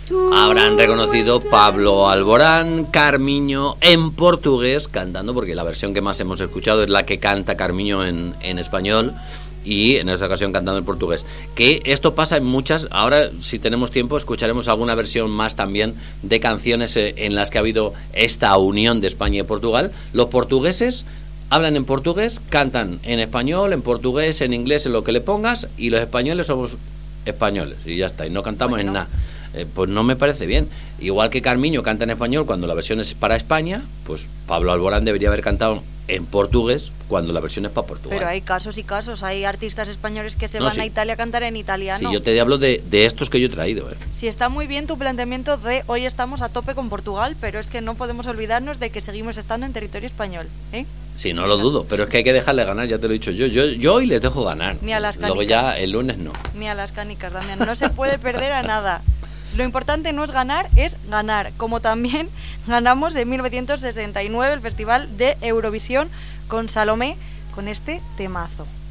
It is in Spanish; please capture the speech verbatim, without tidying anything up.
habrán reconocido Pablo Alborán, Carmiño en portugués cantando, porque la versión que más hemos escuchado es la que canta Carmiño en, en español, y en esta ocasión cantando en portugués. Que esto pasa en muchas, ahora si tenemos tiempo escucharemos alguna versión más también de canciones en las que ha habido esta unión de España y Portugal. Los portugueses hablan en portugués, cantan en español, en portugués, en inglés, en lo que le pongas, y los españoles somos españoles y ya está, y no cantamos bueno. en nada. Eh, pues no me parece bien. Igual que Carmiño canta en español cuando la versión es para España, pues Pablo Alborán debería haber cantado en portugués cuando la versión es para Portugal. Pero hay casos y casos, hay artistas españoles que se no, van sí. a Italia a cantar en italiano. Sí, yo te hablo de, de estos que yo he traído. ¿eh? Sí, está muy bien tu planteamiento de hoy estamos a tope con Portugal, pero es que no podemos olvidarnos de que seguimos estando en territorio español, ¿eh? Sí, no lo dudo, pero es que hay que dejarle ganar, ya te lo he dicho yo. Yo, yo hoy les dejo ganar. Ni a las canicas. Luego ya el lunes no. Ni a las canicas, Damián. No se puede perder a nada. Lo importante no es ganar, es ganar. Como también ganamos en mil novecientos sesenta y nueve el Festival de Eurovisión con Salomé, con este temazo.